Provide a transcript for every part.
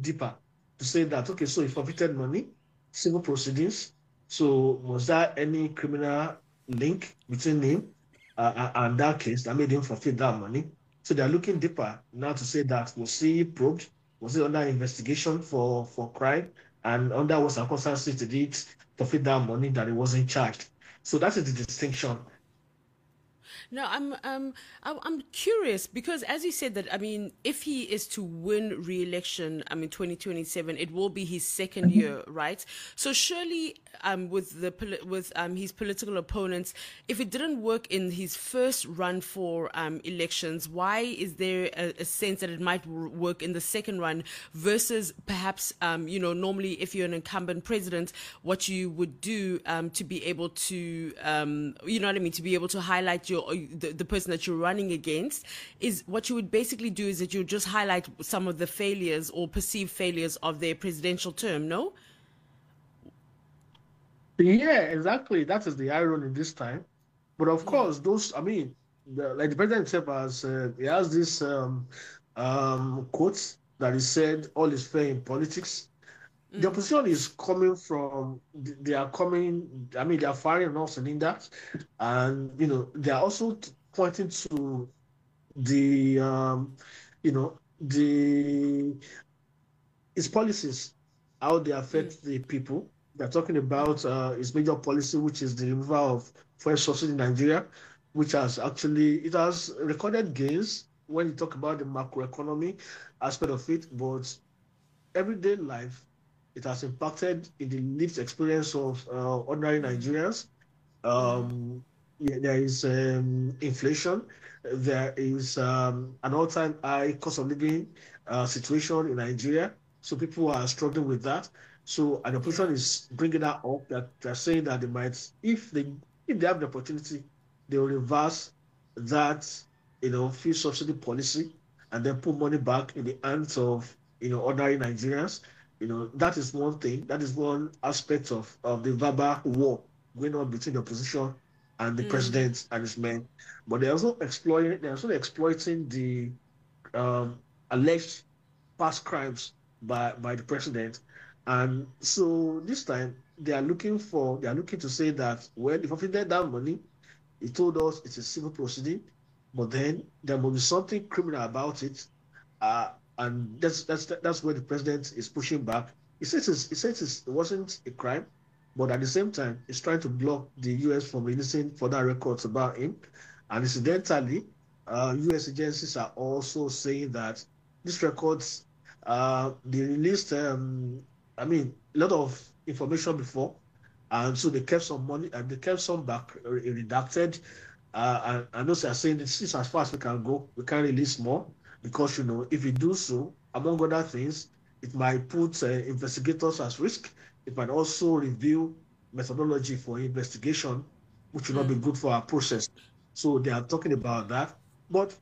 deeper to say that, okay, so he forfeited money, civil proceedings. So was there any criminal link between him and that case that made him forfeit that money? So they're looking deeper now to say that was he probed? Was he under investigation for crime? And under what circumstances did he forfeit that money that he wasn't charged? So that is the distinction. No, I'm curious because as you said that, I mean, if he is to win re-election, I mean, 2027, it will be his second year, right? So surely, with his political opponents, if it didn't work in his first run for elections, why is there a sense that it might work in the second run versus perhaps, normally if you're an incumbent president, what you would do to be able to, to be able to highlight the person that you're running against is what you would basically do is that you just highlight some of the failures or perceived failures of their presidential term, no? Yeah, exactly. That is the irony this time. But of course, those, I mean, like the president himself has, he has this quote that he said, all is fair in politics. The opposition is coming from, they are coming, I mean, they are firing on all cylinders. And, they are also pointing to the, the his policies, how they affect the people. They're talking about his major policy, which is the removal of fuel subsidy in Nigeria, which has actually it has recorded gains when you talk about the macroeconomy aspect of it, but everyday life, it has impacted in the lived experience of ordinary Nigerians. Yeah, there is inflation. There is an all-time high cost of living situation in Nigeria. So people are struggling with that. So an opposition Yeah. is bringing that up that they're saying that they might, if they have the opportunity, they will reverse that, fuel subsidy policy and then put money back in the hands of, ordinary Nigerians. That is one thing. That is one aspect of the verbal war going on between the opposition and the president and his men. But they're also exploiting the alleged past crimes by the president. And so this time they are looking to say that, well, if I forfeited that money, he told us it's a civil proceeding, but then there must be something criminal about it. And that's where the president is pushing back. He says it wasn't a crime, but at the same time, he's trying to block the US from releasing further records about him. And incidentally, US agencies are also saying that these records, they released, I mean, a lot of information before, and so they kept some money and they kept some back redacted. And those are saying this is as far as we can go. We can't release more because if you do so, among other things, it might put investigators at risk. It might also reveal methodology for investigation, which will not be good for our process. So they are talking about that. But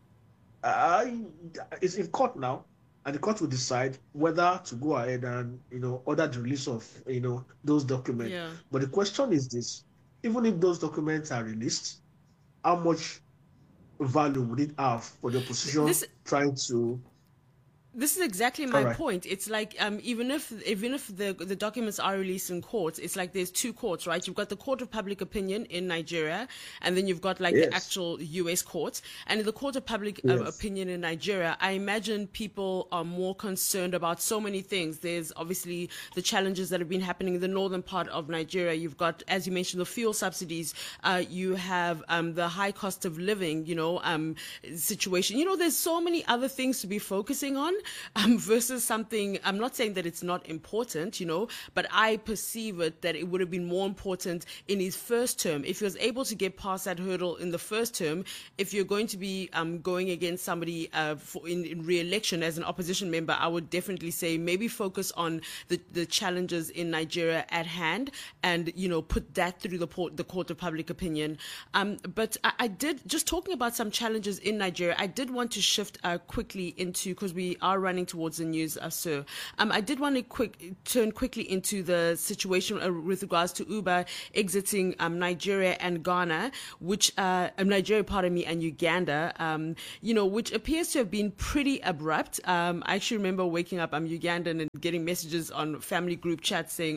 I, it's in court now, and the court will decide whether to go ahead and order the release of those documents. Yeah. But the question is this: even if those documents are released, how much value would it have for the opposition This trying to? This is exactly All my right. point. It's like even if the documents are released in court, it's like there's two courts, right? You've got the court of public opinion in Nigeria, and then you've got like the Yes. actual U.S. court. And in the court of public Yes. opinion in Nigeria, I imagine people are more concerned about so many things. There's obviously the challenges that have been happening in the northern part of Nigeria. You've got, as you mentioned, the fuel subsidies. You have the high cost of living, situation. There's so many other things to be focusing on versus something. I'm not saying that it's not important, but I perceive it that it would have been more important in his first term. If he was able to get past that hurdle in the first term, if you're going to be going against somebody in re-election as an opposition member, I would definitely say maybe focus on the challenges in Nigeria at hand and, put that through the court of public opinion. But I did, just talking about some challenges in Nigeria, I did want to shift quickly into, because we are are running towards the news, sir. I did want to turn quickly into the situation with regards to Uber exiting Nigeria and Ghana, which Nigeria, pardon me, and Uganda, which appears to have been pretty abrupt. I actually remember waking up Ugandan and getting messages on family group chats saying,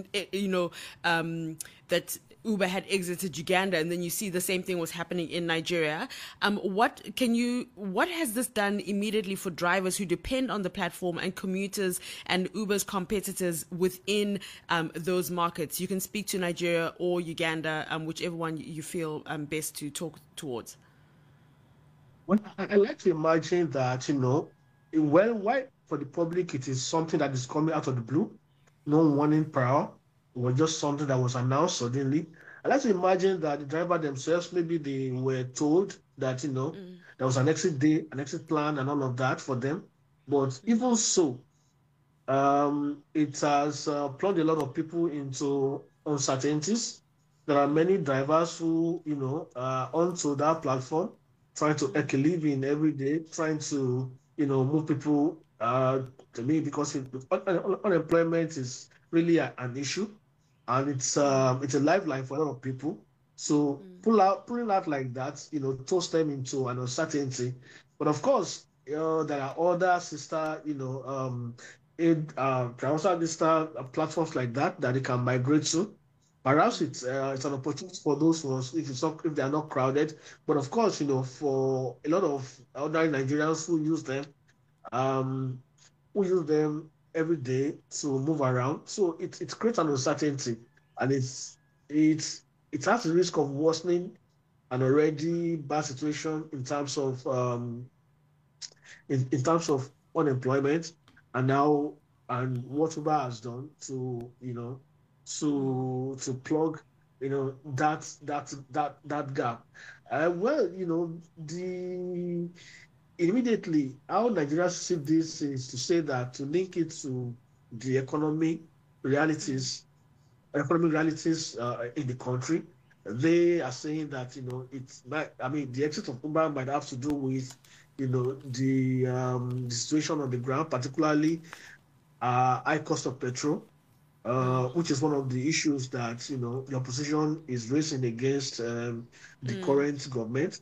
that Uber had exited Uganda, and then you see the same thing was happening in Nigeria. What has this done immediately for drivers who depend on the platform and commuters and Uber's competitors within those markets? You can speak to Nigeria or Uganda, whichever one you feel best to talk towards. Well, I like to imagine that, why for the public it is something that is coming out of the blue, no warning prior. It was just something that was announced suddenly. I like to imagine that the driver themselves, maybe they were told that, there was an exit day, an exit plan, and all of that for them. But even so, it has plunged a lot of people into uncertainties. There are many drivers who, are onto that platform, trying to make a living every day, trying to, move people to me, because unemployment is really an issue. And it's a lifeline for a lot of people. So pulling out like that, throws them into an uncertainty. But of course, there are other sister, platforms like that they can migrate to. Perhaps it's an opportunity for those ones if they are not crowded. But of course, for a lot of other Nigerians who use them, every day to move around. So it creates an uncertainty, and it has the risk of worsening an already bad situation in terms of in terms of unemployment, and what Uber has done to to plug that gap. Immediately, how Nigeria see this is to say that, to link it to the economic realities in the country. They are saying that the exit of Uber might have to do with the situation on the ground, particularly high cost of petrol, which is one of the issues that the opposition is raising against the current government.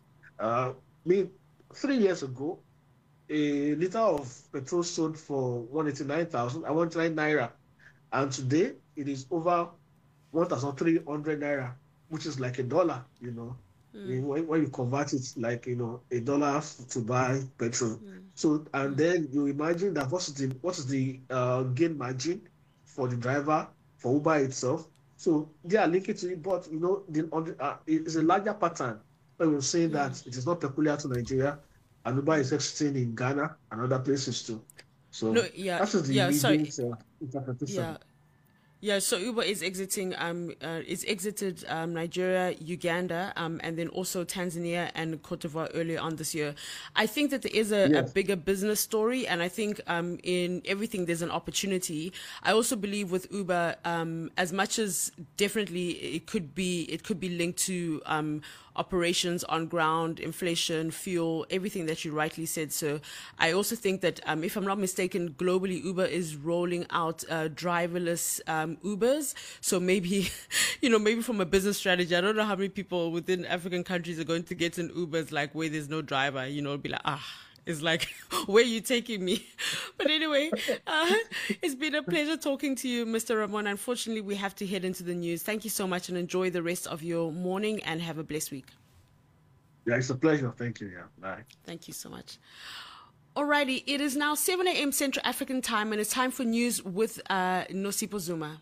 3 years ago, a liter of petrol sold for 189 naira, and today it is over 1,300 naira, which is like $1. When you convert it, like $1 to buy petrol. So, and then you imagine that what is the gain margin for the driver, for Uber itself. So they are linking to it, but it's a larger pattern. We're saying that it is not peculiar to Nigeria, and Uber is exiting in Ghana and other places too. So that is the immediate interpretation. So Uber is exiting. It's exited Nigeria, Uganda, and then also Tanzania and Cote d'Ivoire earlier on this year. I think that there is a bigger business story, and I think in everything there's an opportunity. I also believe with Uber, as much as definitely it could be linked to operations on ground, inflation, fuel, everything that you rightly said. So I also think that, if I'm not mistaken, globally Uber is rolling out driverless Ubers. So maybe, maybe from a business strategy, I don't know how many people within African countries are going to get in Ubers like where there's no driver, it'll be like, it's like, where are you taking me? But anyway, it's been a pleasure talking to you, Mr. Ramon. Unfortunately, we have to head into the news. Thank you so much, and enjoy the rest of your morning, and have a blessed week. Yeah, it's a pleasure. Thank you. Yeah, bye. Thank you so much. Alrighty, it is now 7 a.m. Central African time, and it's time for news with Nosipho Zuma.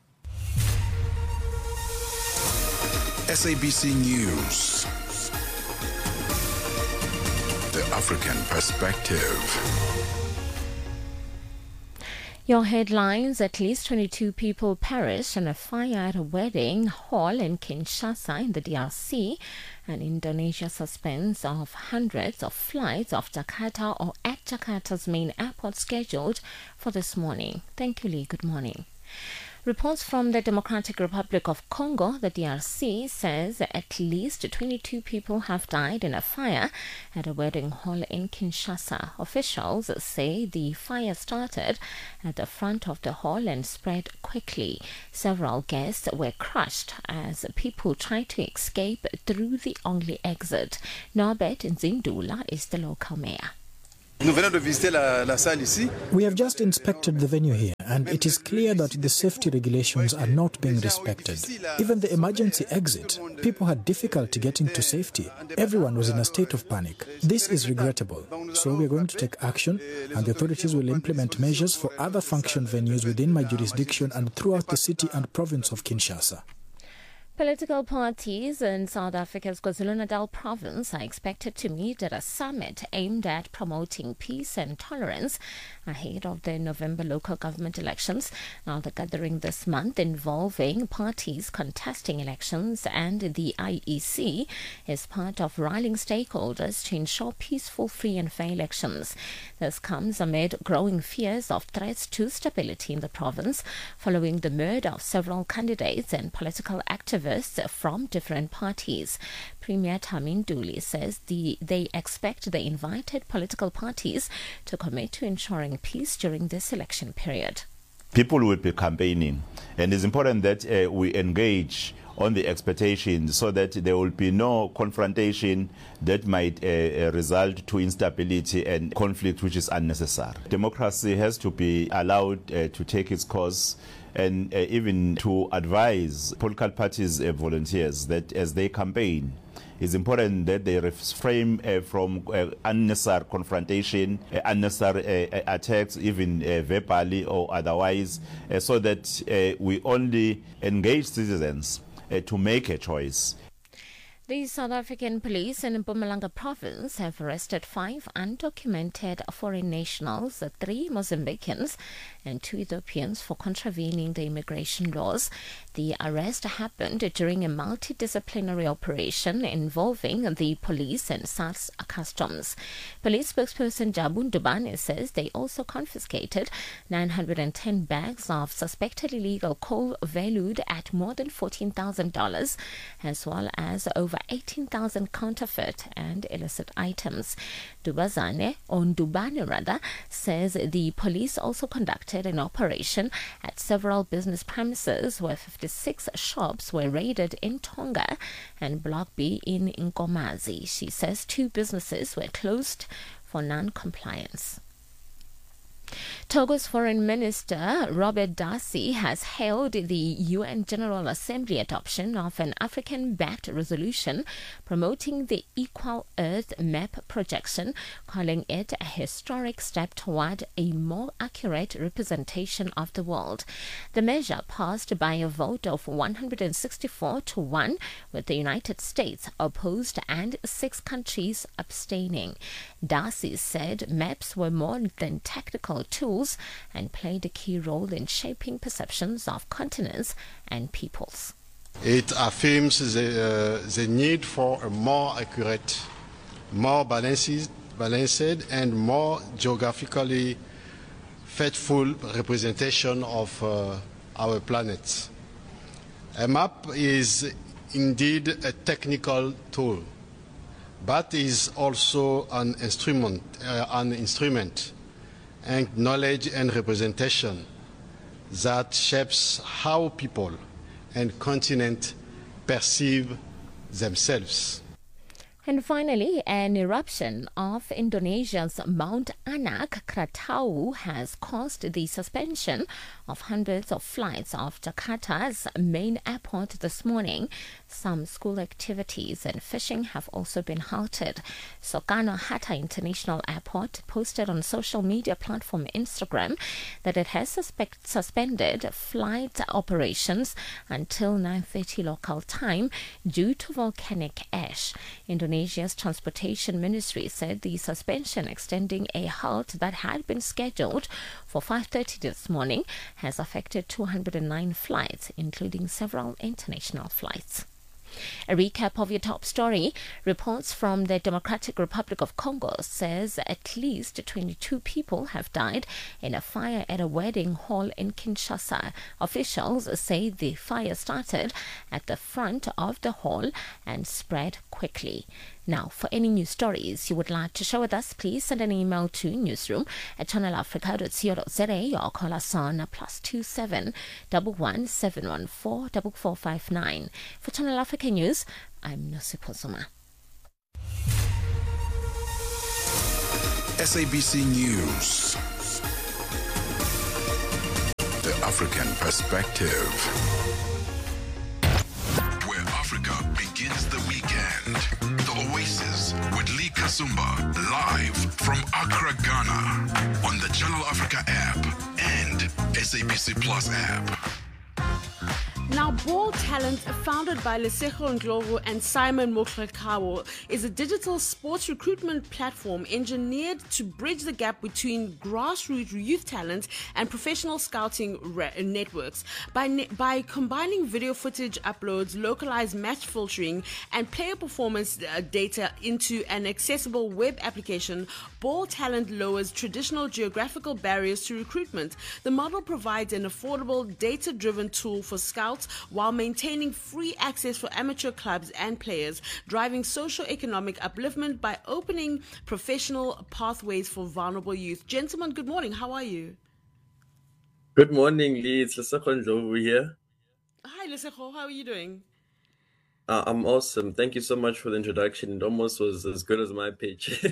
SABC News. The African Perspective. Your headlines: at least 22 people perished in a fire at a wedding hall in Kinshasa in the DRC, and Indonesia suspends of hundreds of flights off Jakarta or at Jakarta's main airport scheduled for this morning. Thank you, Lee. Good morning. Reports from the Democratic Republic of Congo, the DRC, says at least 22 people have died in a fire at a wedding hall in Kinshasa. Officials say the fire started at the front of the hall and spread quickly. Several guests were crushed as people tried to escape through the only exit. Norbert Nzindula is the local mayor. We have just inspected the venue here, and it is clear that the safety regulations are not being respected. Even the emergency exit, people had difficulty getting to safety. Everyone was in a state of panic. This is regrettable. So we are going to take action, and the authorities will implement measures for other function venues within my jurisdiction and throughout the city and province of Kinshasa. Political parties in South Africa's KwaZulu-Natal province are expected to meet at a summit aimed at promoting peace and tolerance ahead of the November local government elections. Now, the gathering this month involving parties contesting elections and the IEC is part of rallying stakeholders to ensure peaceful, free and fair elections. This comes amid growing fears of threats to stability in the province following the murder of several candidates and political activists from different parties. Premier Thami Nduli says they expect the invited political parties to commit to ensuring peace during this election period. People will be campaigning, and it's important that we engage on the expectations so that there will be no confrontation that might result to instability and conflict which is unnecessary. Democracy has to be allowed to take its course, and even to advise political parties volunteers that as they campaign, it's important that they refrain from unnecessary confrontation, unnecessary attacks, even verbally or otherwise, so that we only engage citizens to make a choice. The South African police in Mpumalanga province have arrested 5 undocumented foreign nationals, 3 Mozambicans and 2 Ethiopians for contravening the immigration laws. The arrest happened during a multidisciplinary operation involving the police and SARS customs. Police spokesperson Jabu Ndubane says they also confiscated 910 bags of suspected illegal coal valued at more than $14,000, as well as over 18,000 counterfeit and illicit items. Ndubane says the police also conducted an operation at several business premises where 56 shops were raided in Tonga and Block B in Nkomazi. She says 2 businesses were closed for non-compliance. Togo's Foreign Minister Robert Darcy has hailed the UN General Assembly adoption of an African-backed resolution promoting the Equal Earth Map projection, calling it a historic step toward a more accurate representation of the world. The measure passed by a vote of 164 to 1, with the United States opposed and 6 countries abstaining. Darcy said maps were more than technical tools and played a key role in shaping perceptions of continents and peoples. It affirms the need for a more accurate, more balanced and more geographically faithful representation of our planet. A map is indeed a technical tool, but is also an instrument and knowledge and representation that shapes how people and continents perceive themselves. And finally, an eruption of Indonesia's Mount Anak Krakatau has caused the suspension of hundreds of flights off Jakarta's main airport this morning. Some school activities and fishing have also been halted. Soekarno-Hatta International Airport posted on social media platform Instagram that it has suspended flight operations until 9:30 local time due to volcanic ash. Indonesia's Transportation Ministry said the suspension, extending a halt that had been scheduled for 5:30 this morning, has affected 209 flights, including several international flights. A recap of your top story. Reports from the Democratic Republic of Congo says at least 22 people have died in a fire at a wedding hall in Kinshasa. Officials say the fire started at the front of the hall and spread quickly. Now, for any news stories you would like to share with us, please send an email to newsroom@channelafrica.co.za or call us on +27 11 714 4459. For Channel Africa News, I'm Nosipho Zuma. SABC News. The African Perspective. Where Africa begins the weekend. The Oasis with Lee Kasumba, live from Accra, Ghana, on the Channel Africa app and SABC Plus app. Now, Ball Talent, founded by Lesego Ndlovu and Simon Moklekawo, is a digital sports recruitment platform engineered to bridge the gap between grassroots youth talent and professional scouting networks. By combining video footage uploads, localized match filtering, and player performance data into an accessible web application, Ball Talent lowers traditional geographical barriers to recruitment. The model provides an affordable, data-driven tool for scouts while maintaining free access for amateur clubs and players, driving socio-economic upliftment by opening professional pathways for vulnerable youth. Gentlemen, good morning. How are you? Good morning, Lee. It's Lesego Ndlovu here. Hi, Lesego. How are you doing? I'm awesome. Thank you so much for the introduction. It almost was as good as my pitch.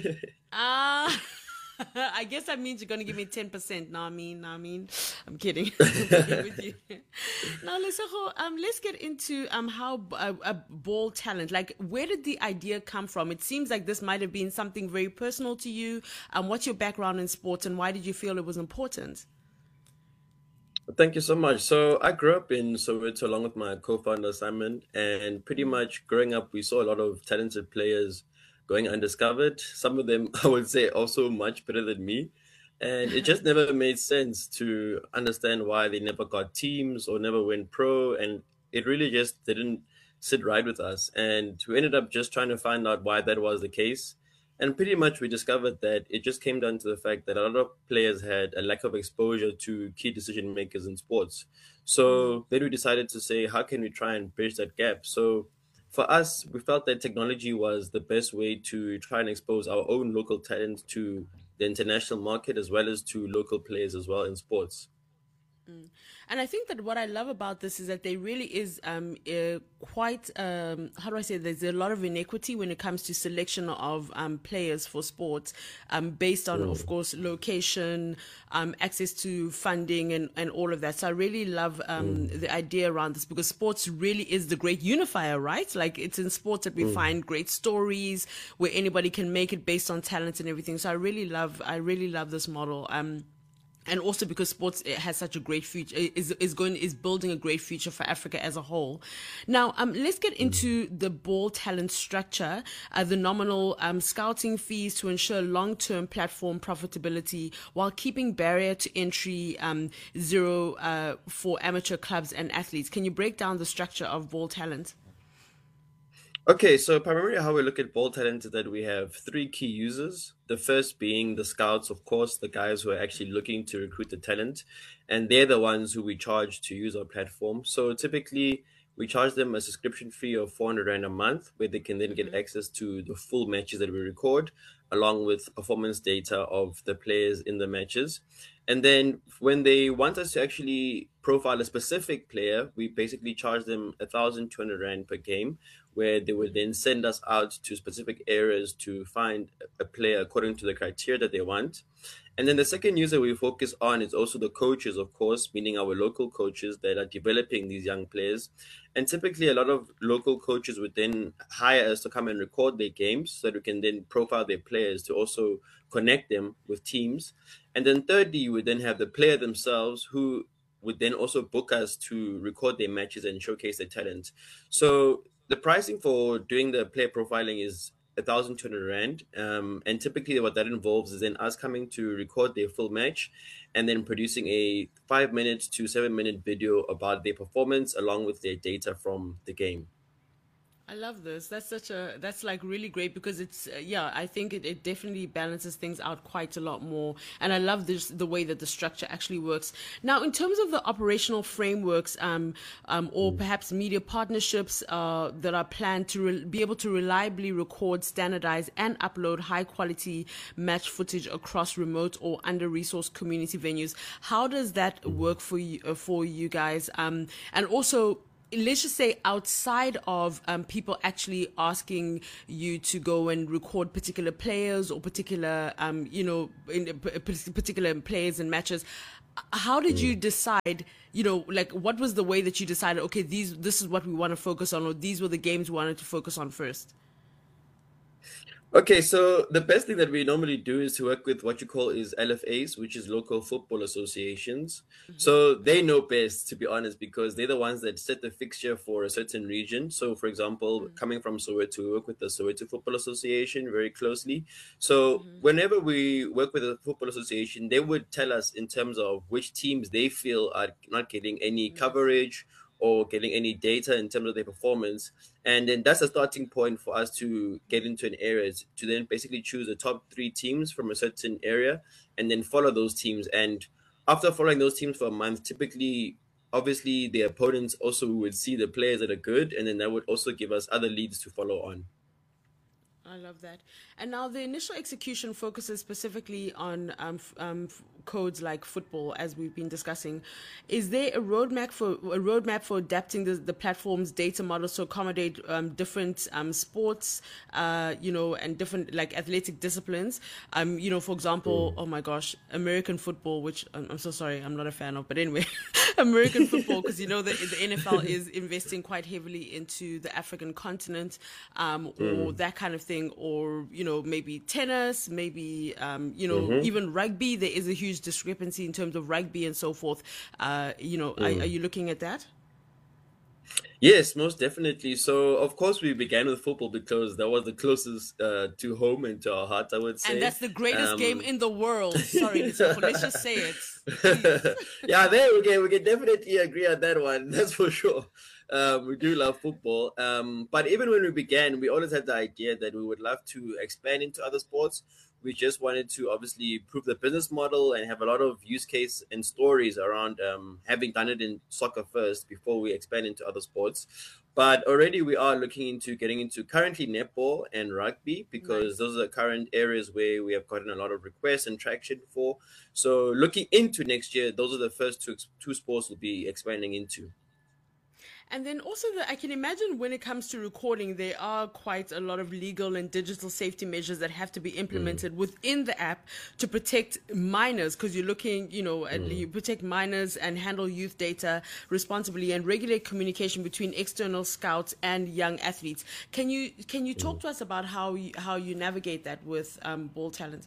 I guess that means you're going to give me 10%. No, I mean, I'm kidding. I'm kidding with you. Now, Lesego, let's get into how Ball Talent, like, where did the idea come from? It seems like this might have been something very personal to you. What's your background in sports and why did you feel it was important? Thank you so much. So I grew up in Soweto along with my co-founder, Simon, and pretty much growing up, we saw a lot of talented players going undiscovered. Some of them, I would say, also much better than me. And it just never made sense to understand why they never got teams or never went pro. And it really just didn't sit right with us. And we ended up just trying to find out why that was the case. And pretty much we discovered that it just came down to the fact that a lot of players had a lack of exposure to key decision makers in sports. So then we decided to say, how can we try and bridge that gap? So for us, we felt that technology was the best way to try and expose our own local talent to the international market as well as to local players as well in sports. And I think that what I love about this is that there really is quite, how do I say, there's a lot of inequity when it comes to selection of players for sports based on, of course, location, access to funding and all of that. So I really love the idea around this because sports really is the great unifier, right? Like it's in sports that we find great stories where anybody can make it based on talent and everything. So I really love this model. And also because sports has such a great future, is building a great future for Africa as a whole. Now, let's get into the Ball Talent structure, the nominal scouting fees to ensure long-term platform profitability while keeping barrier to entry zero for amateur clubs and athletes. Can you break down the structure of Ball Talent? Okay, so primarily how we look at Ball Talent is that we have three key users. The first being the scouts, of course, the guys who are actually looking to recruit the talent. And they're the ones who we charge to use our platform. So typically, we charge them a subscription fee of 400 Rand a month, where they can then get access to the full matches that we record, along with performance data of the players in the matches. And then when they want us to actually profile a specific player, we basically charge them 1,200 Rand per game, where they will then send us out to specific areas to find a player according to the criteria that they want. And then the second user we focus on is also the coaches, of course, meaning our local coaches that are developing these young players. And typically a lot of local coaches would then hire us to come and record their games so that we can then profile their players to also connect them with teams. And then thirdly, you would then have the player themselves who would then also book us to record their matches and showcase their talent. So the pricing for doing the player profiling is 1,200 Rand. And typically what that involves is then us coming to record their full match and then producing a 5-minute to 7-minute video about their performance along with their data from the game. I love this. That's like really great because it's, I think it definitely balances things out quite a lot more. And I love the way that the structure actually works. Now, in terms of the operational frameworks, or perhaps media partnerships, that are planned to be able to reliably record, standardize and upload high quality match footage across remote or under-resourced community venues. How does that work for you guys? And also, let's just say outside of people actually asking you to go and record particular players or particular, particular players and matches, how did you decide, what was the way that you decided, okay, this is what we want to focus on, or these were the games we wanted to focus on first? Okay, so the best thing that we normally do is to work with what you call is LFAs, which is local football associations. Mm-hmm. So they know best, to be honest, because they're the ones that set the fixture for a certain region. So, for example, coming from Soweto, we work with the Soweto Football Association very closely. So whenever we work with a football association, they would tell us in terms of which teams they feel are not getting any coverage or getting any data in terms of their performance. And then that's a starting point for us to get into an area, to then basically choose the top 3 teams from a certain area and then follow those teams. And after following those teams for a month, typically, obviously, the opponents also would see the players that are good, and then that would also give us other leads to follow on. I love that. And now the initial execution focuses specifically on codes like football, as we've been discussing. Is there a roadmap for adapting the platform's data models to accommodate different sports, and different like athletic disciplines? For example, oh my gosh, American football, which I'm so sorry, I'm not a fan of, but anyway, American football, because the NFL is investing quite heavily into the African continent, or that kind of thing, or maybe tennis, maybe even rugby. There is a huge discrepancy in terms of rugby and so forth. Are you looking at that? Yes, most definitely. So, of course, we began with football because that was the closest to home and to our heart, I would say. And that's the greatest game in the world. Sorry, let's just say it. Yeah, we can definitely agree on that one. That's for sure. We do love football. But even when we began, we always had the idea that we would love to expand into other sports. We just wanted to obviously prove the business model and have a lot of use case and stories around having done it in soccer first before we expand into other sports. But already we are looking into getting into currently netball and rugby, because those are the current areas where we have gotten a lot of requests and traction for. So looking into next year, those are the first two sports we'll be expanding into. And then also, I can imagine when it comes to recording, there are quite a lot of legal and digital safety measures that have to be implemented within the app to protect minors, because you're looking, you protect minors and handle youth data responsibly and regulate communication between external scouts and young athletes. Can you talk to us about how you navigate that with Ball Talent?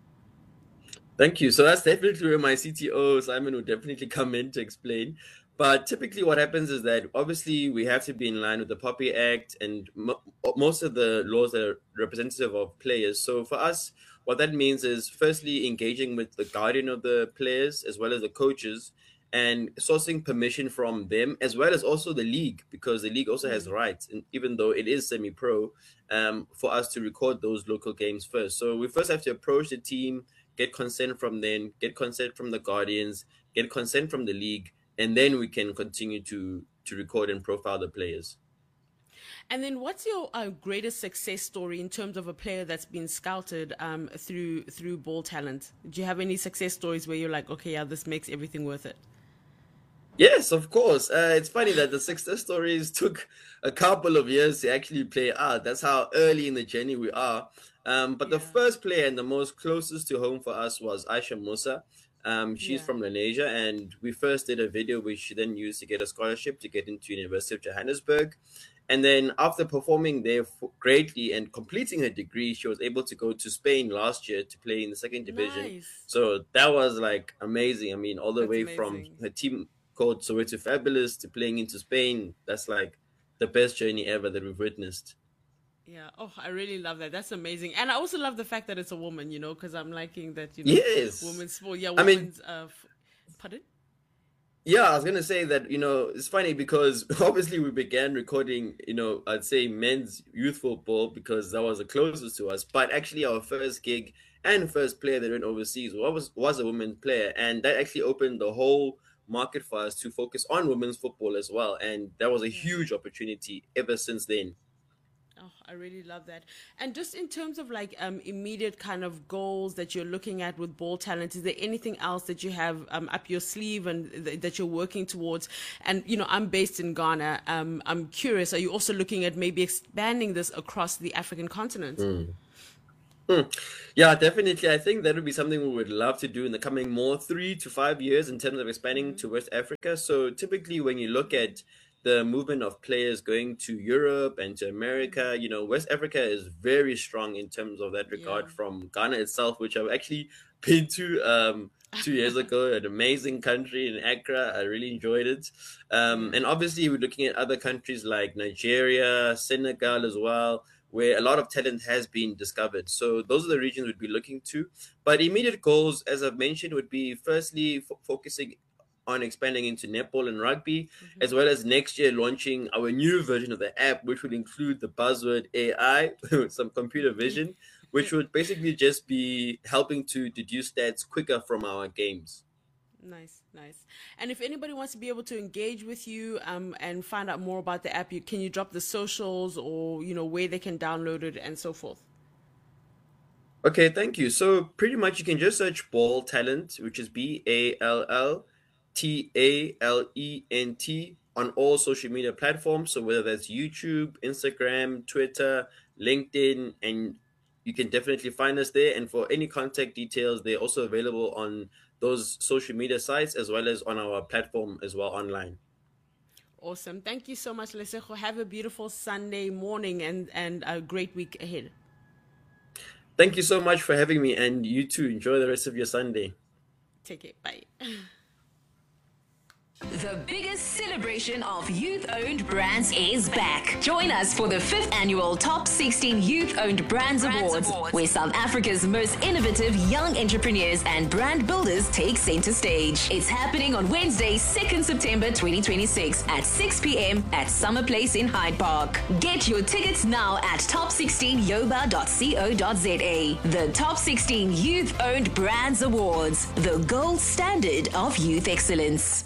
Thank you. So that's definitely where my CTO, Simon, would definitely come in to explain. But typically what happens is that obviously we have to be in line with the POPI Act and most of the laws that are representative of players. So for us, what that means is firstly engaging with the guardian of the players as well as the coaches and sourcing permission from them, as well as also the league, because the league also has rights, and even though it is semi-pro, for us to record those local games first. So we first have to approach the team, get consent from them, get consent from the guardians, get consent from the league, and then we can continue to record and profile the players. And then what's your greatest success story in terms of a player that's been scouted through Ball Talent? Do you have any success stories where you're like, okay, yeah, this makes everything worth it? Yes, of course. It's funny that the success stories took a couple of years to actually play out. That's how early in the journey we are. But the first player and the most closest to home for us was Aisha Musa. She's from Lenasia, and we first did a video which she then used to get a scholarship to get into University of Johannesburg. And then after performing there greatly and completing her degree, she was able to go to Spain last year to play in the second division. Nice. So that was like amazing. I mean, all the way from her team called Soweto Fabulous to playing into Spain. That's like the best journey ever that we've witnessed. Yeah. Oh, I really love that. That's amazing. And I also love the fact that it's a woman, because I'm liking that, yes, women's sport. Yeah, women's, pardon? Yeah, I was going to say that, it's funny because obviously we began recording, I'd say men's youth football because that was the closest to us. But actually our first gig and first player that went overseas was a women's player. And that actually opened the whole market for us to focus on women's football as well. And that was a huge opportunity ever since then. Oh, I really love that. And just in terms of like immediate kind of goals that you're looking at with Ball Talent, is there anything else that you have up your sleeve and that you're working towards? And, I'm based in Ghana. I'm curious, are you also looking at maybe expanding this across the African continent? Yeah, definitely. I think that would be something we would love to do in the coming 3 to 5 years in terms of expanding to West Africa. So typically when you look at the movement of players going to Europe and to America, West Africa is very strong in terms of that regard from Ghana itself, which I've actually been to 2 years ago, an amazing country in Accra. I really enjoyed it. And obviously we're looking at other countries like Nigeria, Senegal as well, where a lot of talent has been discovered. So those are the regions we'd be looking to. But immediate goals, as I've mentioned, would be firstly focusing on expanding into netball and rugby, as well as next year launching our new version of the app, which would include the buzzword AI, some computer vision, which would basically just be helping to deduce stats quicker from our games. Nice. And if anybody wants to be able to engage with you and find out more about the app, can you drop the socials or, where they can download it and so forth? Okay, thank you. So pretty much you can just search Ball Talent, which is BALLTALENT on all social media platforms. So whether that's YouTube, Instagram, Twitter, LinkedIn, and you can definitely find us there. And for any contact details, they're also available on those social media sites as well as on our platform as well online. Awesome. Thank you so much, Lesego. Have a beautiful Sunday morning and a great week ahead. Thank you so much for having me, and you too. Enjoy the rest of your Sunday. Take it. Bye. The biggest celebration of youth-owned brands is back. Join us for the 5th annual Top 16 Youth-Owned Brands Awards, where South Africa's most innovative young entrepreneurs and brand builders take center stage. It's happening on Wednesday, 2nd September 2026 at 6 p.m. at Summer Place in Hyde Park. Get your tickets now at top16yoba.co.za. The Top 16 Youth-Owned Brands Awards, the gold standard of youth excellence.